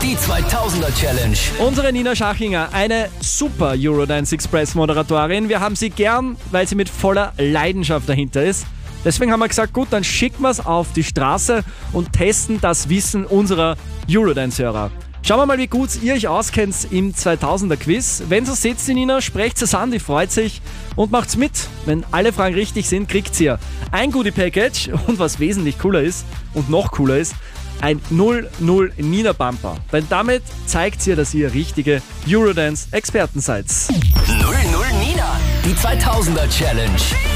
Die 2000er Challenge. Unsere Nina Schachinger, eine super Eurodance Express Moderatorin. Wir haben sie gern, weil sie mit voller Leidenschaft dahinter ist. Deswegen haben wir gesagt, gut, dann schicken wir es auf die Straße und testen das Wissen unserer Eurodance-Hörer. Schauen wir mal, wie gut ihr euch auskennt im 2000er Quiz. Wenn so sitzt die Nina, sprecht es an, die freut sich und macht's mit. Wenn alle Fragen richtig sind, kriegt ihr ein Goodie-Package und was wesentlich cooler ist und noch cooler ist, ein 00 Nina Bumper. Denn damit zeigt ihr, dass ihr richtige Eurodance-Experten seid. 00 Nina. Die 2000er Challenge.